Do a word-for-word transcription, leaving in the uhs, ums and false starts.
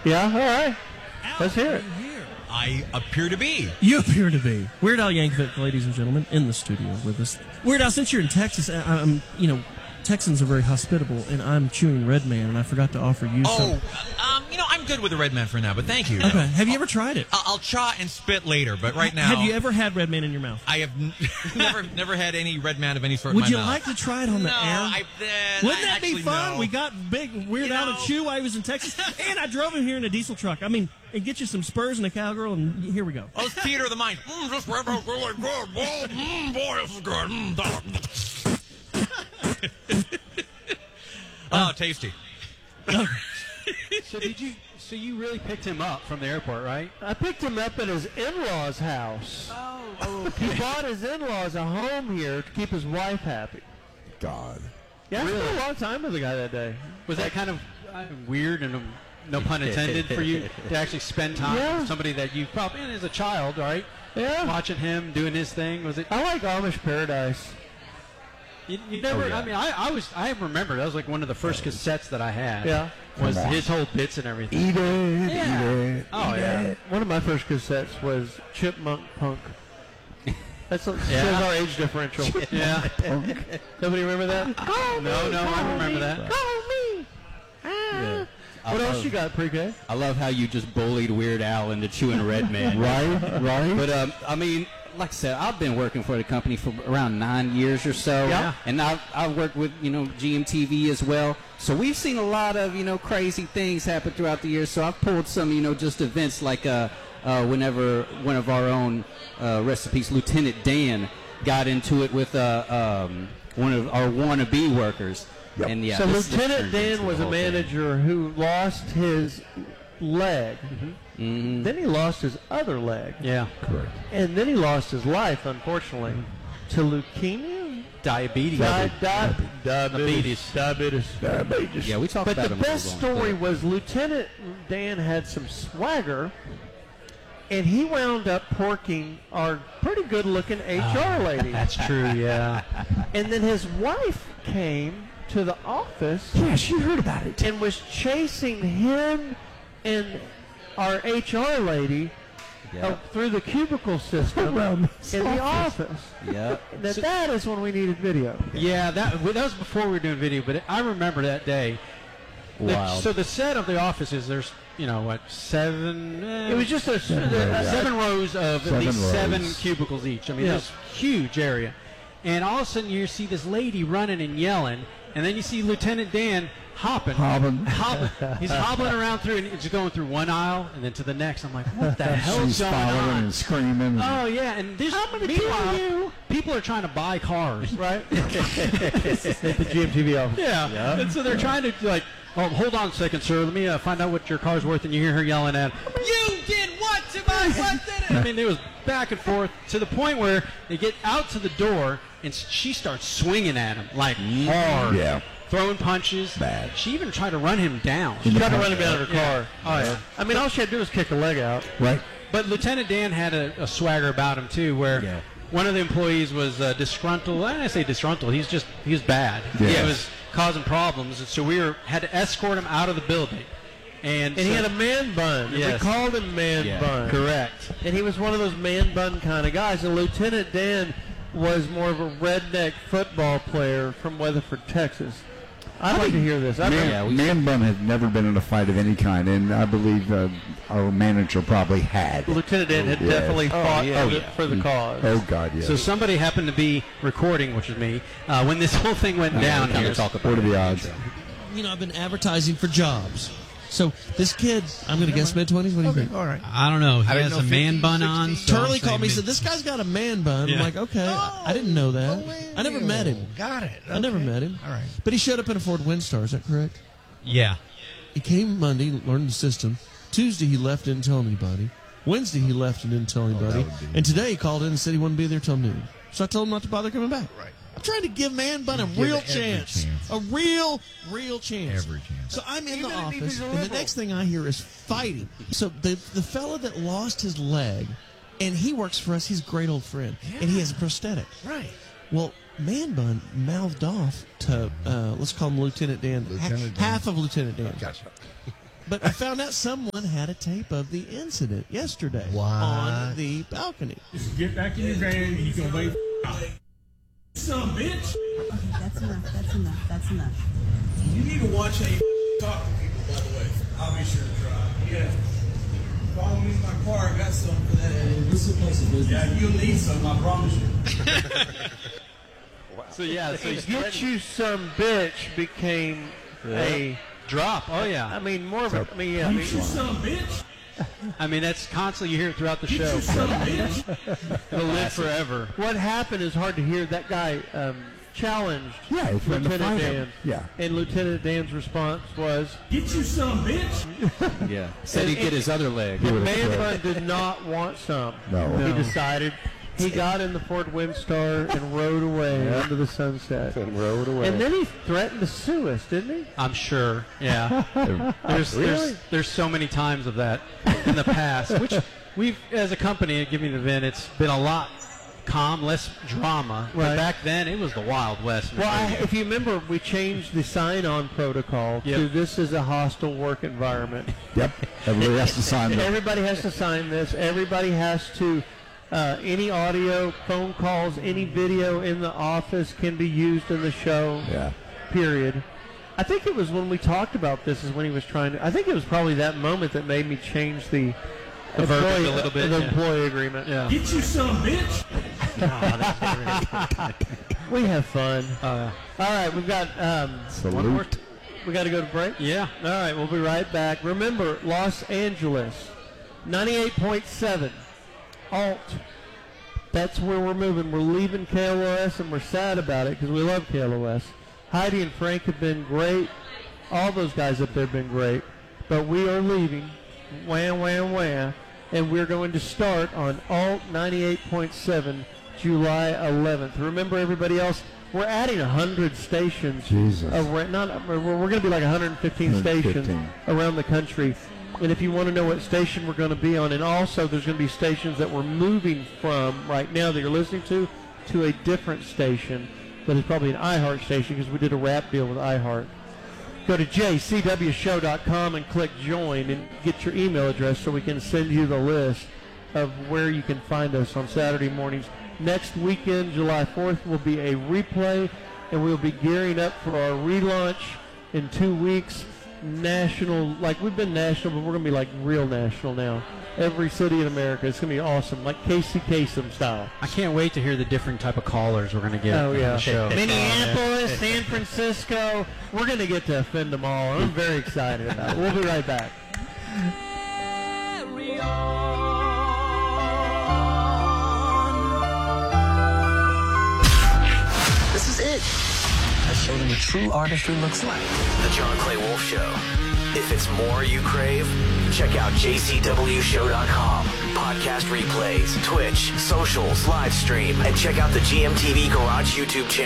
Yeah, all right. Let's hear it. I appear to be. You appear to be. Weird Al Yankovic, ladies and gentlemen, in the studio with us. Weird Al, since you're in Texas, I- I'm, you know, Texans are very hospitable, and I'm chewing Red Man, and I forgot to offer you some. Oh, um, you know, I'm good with the Red Man for now, but thank you. Okay. Have you ever tried it? I'll, I'll chaw and spit later, but right now... Have you ever had Red Man in your mouth? I have n- never never had any Red Man of any sort Would in you my mouth. like to try it on the no, air? I, uh, Wouldn't I that be actually, fun? no. We got big Weird You Al know- to chew while he was in Texas, and I drove him here in a diesel truck. I mean, and get you some Spurs and a Cowgirl, and here we go. Oh, it's theater of the mind. Mm, this Red Man's really good. Oh, mm, boy, this is good. Mm, oh, tasty. So did you? So you really picked him up from the airport, right? I picked him up at his in-laws' house. Oh, He bought his in-laws a home here to keep his wife happy. God. Yeah, I spent a long time with the guy that day. Was that kind of uh, weird and um, no pun intended for you to actually spend time Yeah. with somebody that you probably as a child, right? Yeah. Watching him doing his thing. Was it? I like Amish Paradise. You, you never. Oh, yeah. I mean, I, I was. I remember that was like one of the first cassettes that I had. Yeah. Was Come on. his whole bits and everything. Eat it. Yeah. Eat it. Oh eat yeah. it. One of my first cassettes was Chipmunk Punk. That's a, Yeah. shows our age differential. Yeah. Nobody remember that? Call No, me, no, I call remember me, that. Call me. Ah. What I else love- you got, pre-K? I love how you just bullied Weird Al into chewing Red Man. Right, right. But, um, I mean, like I said, I've been working for the company for around nine years or so. Yeah. And I've, I've worked with, you know, G M T V as well. So we've seen a lot of, you know, crazy things happen throughout the years. So I've pulled some, you know, just events like uh, uh, whenever one of our own uh, recipes, Lieutenant Dan, got into it with uh, um, one of our wannabe workers. Yep. And yeah, so this- this Lieutenant turns Dan into was the a whole thing. manager who lost his leg. Mhm. Then he lost his other leg. Yeah. Correct. And then he lost his life, unfortunately, to leukemia. Diabetes. Di- di- Diabetes. Diabetes. Diabetes. Yeah, we talked But about the him a best little story on was Lieutenant Dan had some swagger, and he wound up porking our pretty good-looking H R lady. That's true. Yeah. And then his wife came to the office Yeah, she heard about it. and was chasing him and our H R lady Yeah. uh, through the cubicle system Around in this the office. office. Yeah. Now, that is when we needed video. Yeah, that that was before we were doing video, but I remember that day. The- Wild. so the set of the office is there's you know what seven? eh, It was just a, Seven a- rows. a- seven rows of Seven at least rows. seven cubicles each. I mean, Yeah. this huge area, and all of a sudden you see this lady running and yelling, and then you see Lieutenant Dan hopping, Hobbing. hobbling. He's hobbling around through, and he's going through one aisle and then to the next. I'm like, what the hell's She's going following on? and screaming. Oh yeah, and this meanwhile, people are trying to buy cars. right? At the G M T V office. Yeah. And so they're trying to like, oh, hold on a second, sir. Let me uh, find out what your car's worth. And you hear her yelling at, "You did what to my what did it?" I mean, it was back and forth to the point where they get out to the door and she starts swinging at him like hard, Yeah. throwing punches. Bad. She even tried to run him down. In She the tried to car. run him down in her car. Oh yeah. I mean, all she had to do was kick a leg out. Right. But Lieutenant Dan had a, a swagger about him too, where Yeah. one of the employees was uh, disgruntled. I say disgruntled. He's just he was bad. Yeah. He was causing problems, and so we were had to escort him out of the building. And, And he so- had a man bun. Yes. We called him Man Yeah. Bun. correct. And he was one of those man bun kind of guys. And Lieutenant Dan was more of a redneck football player from Weatherford, Texas. I'd like to hear this. I Man, Yeah, we- Man Bun had never been in a fight of any kind, and I believe uh, our manager probably had. Lieutenant Dan had Yes. definitely Oh, fought yeah. for, Oh, the, yeah. for the cause. Oh, God, yes. So somebody happened to be recording, which was me, uh, when this whole thing went down Kinda here. talk about what are the it. odds? You know, I've been advertising for jobs. So this kid, I'm going to guess mid-twenties. What do you think? All right. I don't know. He I didn't has know a man fifty, bun on. sixty. So I'm Turley saying called me and mid- said, this guy's got a man bun. Yeah. I'm like, okay. I, I didn't know that. I never met him. Got it. I never Okay. met him. All right. But he showed up in a Ford Windstar. Is that correct? Yeah. He came Monday, learned the system. Tuesday, he left, didn't tell anybody. Wednesday, he left and didn't tell anybody. would be- And today, he called in and said he wouldn't be there till noon. So I told him not to bother coming back. Right. I'm trying to give Man Bun a Give real it every chance. chance. A real, real chance. Every chance. So I'm in Even the if he's office, a and the liberal. next thing I hear is fighting. So the the fella that lost his leg, and he works for us, he's a great old friend, and he has a prosthetic. Right. Well, Man Bun mouthed off to, uh, let's call him Lieutenant Dan, Lieutenant ha- Dan. half of Lieutenant Dan. Gotcha. But I found out someone had a tape of the incident yesterday What? on the balcony. Just get back in your van and you can wait. Son of a bitch. Okay, that's enough. That's enough. That's enough. You need to watch how you talk to people, by the way. I'll be sure to try. Yeah. Follow me in my car. I got something for that. This is a place of business. Yeah, you'll need some, I promise you. So yeah, so he's Get ready. You Some Bitch became a Drop. Oh yeah. I mean, more of a. I mean, yeah, I mean, You son of a bitch. I mean, that's constantly you hear it throughout the You show. son of a bitch. It'll live forever. what happened is hard to hear. That guy um, challenged Yeah, he's trying to Lieutenant fight Dan. him. Yeah. And Lieutenant Dan's response was, Get you son of a bitch. Yeah. Said he'd get his other leg. He would've Man quit. Bun did not want some. No. He No. decided. He got in the Ford Windstar and rode away Yeah. into the sunset. And rode away. And then he threatened to sue us, didn't he? I'm sure. Yeah. There's, Really? there's there's so many times of that in the past, which we've as a company at Give Me the Vin, it's been a lot calm, less drama. But Right. back then, it was the Wild West. Well, I, if you remember, we changed the sign-on protocol Yep. to this is a hostile work environment. Yep. Everybody has to sign that. Everybody has to sign this. Everybody has to. Uh, any audio, phone calls, any video in the office can be used in the show. Yeah. Period. I think it was when we talked about this is when he was trying to. I think it was probably that moment that made me change the, The verbiage employee, a little bit, the yeah. employee agreement. yeah. Get you son of a bitch. We have fun. Uh, All right, we've got um, one more. Salute. We got to go to break. yeah. All right, we'll be right back. Remember, Los Angeles, ninety-eight point seven, Alt. That's where we're moving. We're leaving K L O S, and we're sad about it because we love K L O S. Heidi and Frank have been great. All those guys up there have been great. But we are leaving. Wham, wham, wham. And we're going to start on Alt ninety-eight point seven July eleventh. Remember, everybody else, we're adding one hundred stations. Jesus. Around, not, we're we're going to be like one hundred fifteen stations one hundred fifteen. around the country. And if you want to know what station we're going to be on, and also there's going to be stations that we're moving from right now that you're listening to, to a different station that is probably an iHeart station because we did a rap deal with iHeart. Go to j c w show dot com and click join and get your email address so we can send you the list of where you can find us on Saturday mornings. Next weekend, July fourth, will be a replay, and we'll be gearing up for our relaunch in two weeks. National, like we've been national, but we're going to be like real national now. Every city in America. It's going to be awesome, like Casey Kasem style. I can't wait to hear the different type of callers we're going to get Oh, on yeah. the show. Minneapolis, San Francisco. We're going to get to offend them all. I'm very excited about it. We'll be right back. This is it. I showed him what true artistry looks like. The John Clay Wolf Show. If it's more you crave, check out j c w show dot com. Podcast replays, Twitch, socials, live stream, and check out the G M T V Garage YouTube channel.